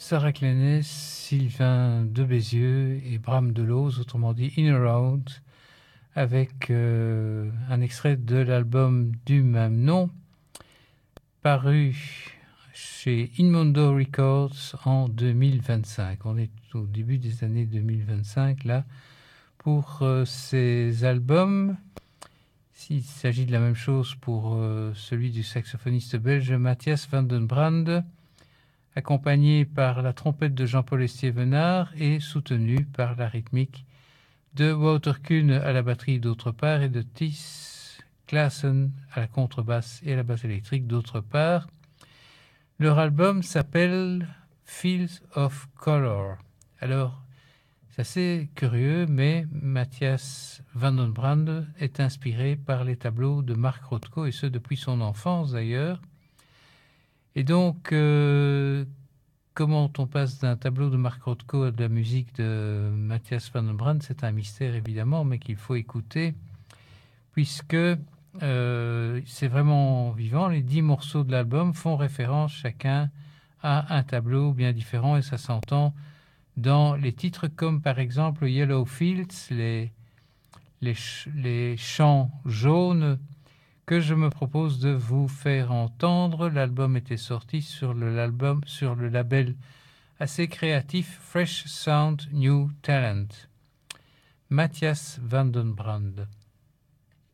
Sarah Clénès, Sylvain de Bézieux et Bram Delose, autrement dit In Around, avec un extrait de l'album du même nom, paru chez Inmondo Records en 2025. On est au début des années 2025 là pour ces albums. S'il s'agit de la même chose pour celui du saxophoniste belge Matthias van den Brande, accompagné par la trompette de Jean-Paul Estiévenard et soutenu par la rythmique de Wouter Kuhn à la batterie d'autre part et de Thys Klaassen à la contrebasse et à la basse électrique d'autre part. Leur album s'appelle Fields of Color. Alors, c'est assez curieux, mais Matthias van den Brande est inspiré par les tableaux de Mark Rothko, et ce depuis son enfance d'ailleurs. Et donc, comment on passe d'un tableau de Mark Rothko à de la musique de Matthias van den Brande, c'est un mystère évidemment, mais qu'il faut écouter, puisque c'est vraiment vivant. Les 10 morceaux de l'album font référence chacun à un tableau bien différent, et ça s'entend dans les titres comme par exemple Yellow Fields, les champs jaunes, que je me propose de vous faire entendre. L'album était sorti sur le label assez créatif Fresh Sound New Talent. Matthias van den Brande.